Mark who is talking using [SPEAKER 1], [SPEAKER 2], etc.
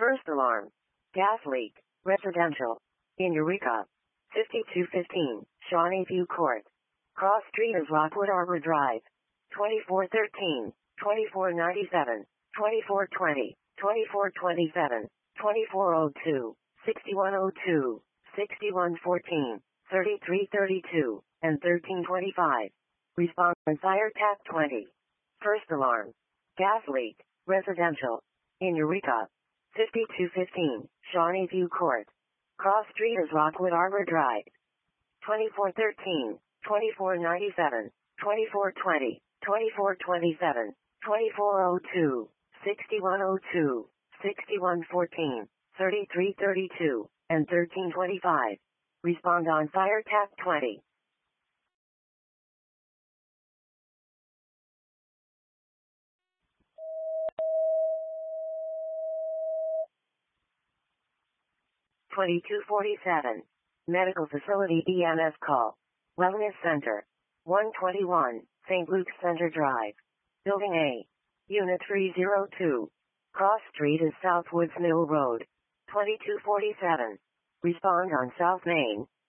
[SPEAKER 1] First alarm. Gas leak. Residential. In Eureka. 5215, Shawnee View Court. Cross Street is Rockwood Arbor Drive. 2413, 2497, 2420, 2427, 2402, 6102, 6114, 3332, and 1325. Response on fire tap 20. First alarm. Gas leak. Residential. In Eureka. 5215, Shawnee View Court. Cross Street is Rockwood Arbor Drive. 2413, 2497, 2420, 2427, 2402, 6102, 6114, 3332, and 1325. Respond on fire tap 20. (2247) Medical Facility EMS Call. Wellness Center. 121, St. Luke's Center Drive. Building A. Unit 302. Cross Street is Southwoods Mill Road. 2247. Respond on South Main,